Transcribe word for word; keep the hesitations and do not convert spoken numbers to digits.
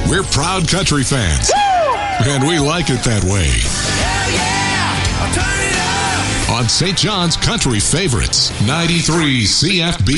We're proud country fans. Woo! And we like it that way. Hell yeah! I'll turn it up! On Saint John's Country Favorites, ninety-three C F B.